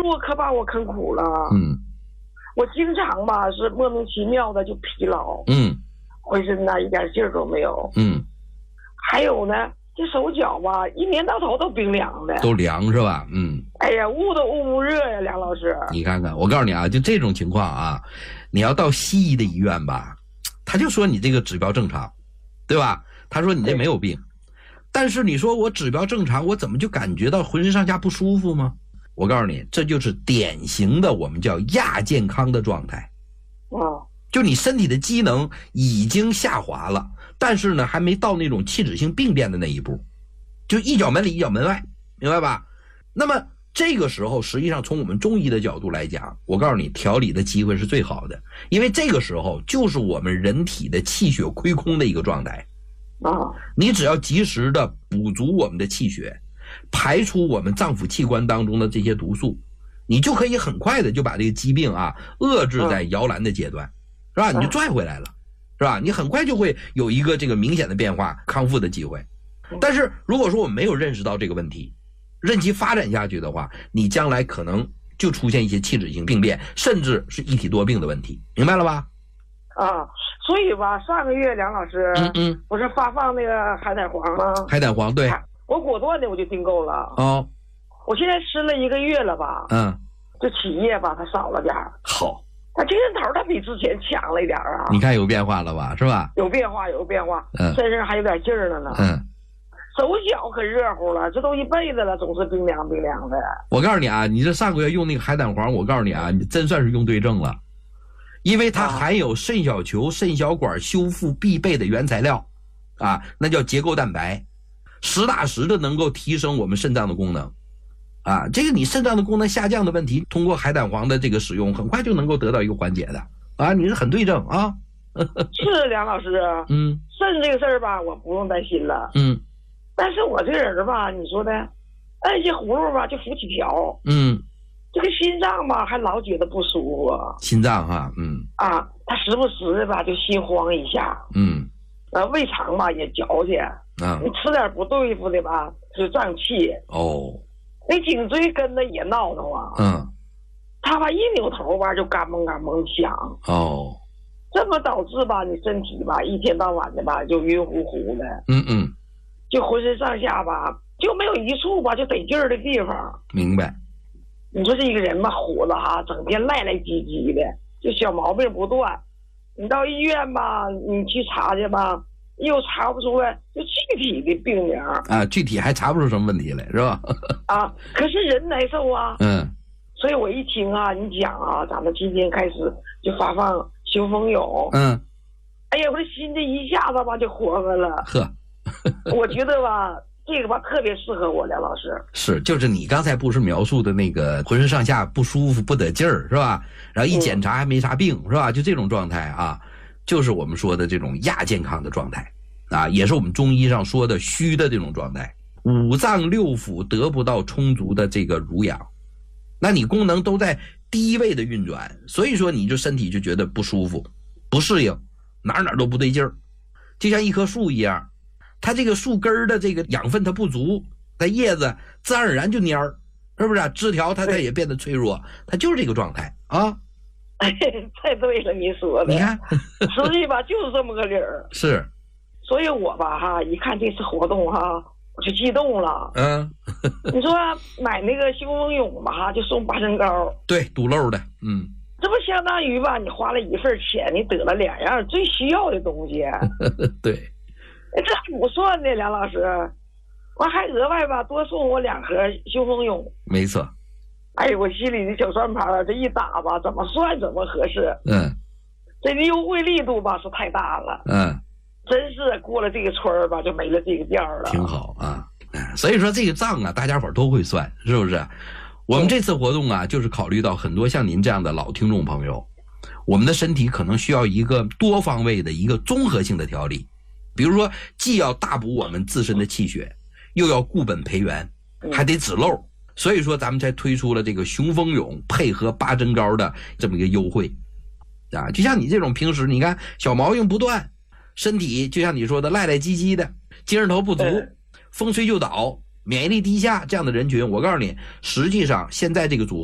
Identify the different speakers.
Speaker 1: 我可把我坑苦了。我经常吧是莫名其妙的就疲劳，浑身呢一点劲儿都没有，还有呢这手脚吧一年到头都冰凉的，
Speaker 2: 都凉是吧？
Speaker 1: 哎呀，捂都捂不热呀，梁老师。
Speaker 2: 你看看，我告诉你啊，就这种情况啊，你要到西医的医院吧，他就说你这个指标正常，对吧？他说你这没有病，但是你说我指标正常，我怎么就感觉到浑身上下不舒服吗？我告诉你，这就是典型的我们叫亚健康的状态。就你身体的机能已经下滑了，但是呢还没到那种器质性病变的那一步，就一脚门里一脚门外，明白吧？那么这个时候实际上从我们中医的角度来讲，我告诉你调理的机会是最好的，因为这个时候就是我们人体的气血亏空的一个状态。你只要及时的补足我们的气血，排出我们脏腑器官当中的这些毒素，你就可以很快的就把这个疾病啊遏制在摇篮的阶段，是吧？你就拽回来了，是吧？你很快就会有一个这个明显的变化康复的机会。但是如果说我们没有认识到这个问题，任其发展下去的话，你将来可能就出现一些器质性病变，甚至是一体多病的问题，明白了吧？
Speaker 1: 所以吧，上个月梁老师，不是发放那个海胆黄吗？海胆黄，
Speaker 2: 对，
Speaker 1: 我果断的我就订购了。我现在吃了1个月了吧，这起液吧它少了点儿，
Speaker 2: 好，
Speaker 1: 它精神头它比之前强了一点啊。
Speaker 2: 你看有变化了吧，是吧？
Speaker 1: 有变化，身上还有点劲儿了呢。手脚可热乎了，这都一辈子了，总是冰凉冰凉的。
Speaker 2: 我告诉你啊，你这上个月用那个海胆黄，我告诉你啊，你真算是用对症了，因为它含有肾小球、肾小管修复必备的原材料，那叫结构蛋白，实打实的能够提升我们肾脏的功能。这个你肾脏的功能下降的问题，通过海胆黄的这个使用，很快就能够得到一个缓解的。你是很对症啊。
Speaker 1: 是梁老师，肾这个事儿吧，我不用担心了。但是我这人吧，你说的，按些葫芦吧就浮起条。这个心脏吧还老觉得不舒服。
Speaker 2: 心脏哈，
Speaker 1: 他时不时的吧就心慌一下。胃肠吧也矫结。你吃点不对付的吧就胀气。那颈椎根子也闹腾啊。他吧一扭头吧就嘎嘣嘎嘣响。这么导致吧你身体吧一天到晚的吧就晕乎乎的。就浑身上下吧就没有一处吧就得劲儿的地方。
Speaker 2: 明白。
Speaker 1: 你说这一个人吧虎子整天赖赖唧唧的，就小毛病不断。你到医院吧你去查去吧又查不出来就具体的病名
Speaker 2: 具体还查不出什么问题来，是吧？
Speaker 1: 可是人难受啊。所以我一听你讲咱们今天开始就发放雄风勇。哎呀，我这心这一下子吧就活泛了。我觉得吧这个吧特别适合我，梁老师。是，
Speaker 2: 就是你刚才不是描述的那个浑身上下不舒服不得劲儿，是吧？然后一检查还没啥病，是吧？就这种状态就是我们说的这种亚健康的状态也是我们中医上说的虚的这种状态，五脏六腑得不到充足的这个濡养，那你功能都在低位的运转，所以说你就身体就觉得不舒服不适应，哪都不对劲儿。就像一棵树一样，它这个树根的这个养分它不足，它叶子自然而然就蔫儿，是不是枝条它也变得脆弱，它就是这个状态
Speaker 1: 太对了，你说的。
Speaker 2: 你看
Speaker 1: 实际吧就是这么个理儿。
Speaker 2: 是，
Speaker 1: 所以我吧一看这次活动我就激动了。你说买那个雄风勇吧就送八珍膏，对，
Speaker 2: 堵漏的。
Speaker 1: 这不相当于吧你花了一份钱，你得了2样最需要的东西。
Speaker 2: 对，
Speaker 1: 这还不算呢，梁老师，我还额外吧多送我2盒雄风勇。没错。哎，我心里的小算盘这一打吧怎么算怎么合适。这个优惠力度吧是太大了。真是过了这个村儿吧就没了这个调了。挺好所以说这个账大家伙都会算，是不是？我们这次活动就是考虑到很多像您这样的老听众朋友，我们的身体可能需要一个多方位的一个综合性的调理，比如说既要大补我们自身的气血，又要固本培元，还得止漏，所以说咱们才推出了这个雄风勇配合八珍膏的这么一个优惠就像你这种平时你看小毛病不断，身体就像你说的赖赖唧唧的，精神头不足，风吹就倒，免疫力低下，这样的人群，我告诉你，实际上现在这个组